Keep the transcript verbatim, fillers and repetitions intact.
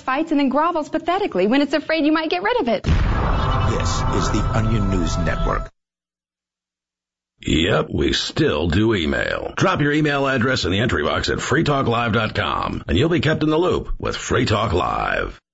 fights and then grovels pathetically when it's afraid you might get rid of it. This is the Onion News Network. Yep, we still do email. Drop your email address in the entry box at free talk live dot com, and you'll be kept in the loop with Free Talk Live.